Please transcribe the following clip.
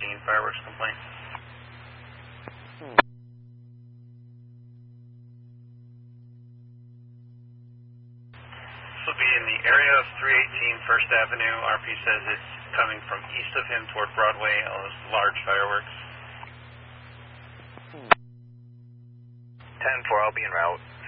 fireworks complaint. This will be in the area of 318 First Avenue. RP says it's coming from east of him toward Broadway, all those large fireworks. 10-4, I'll be en route.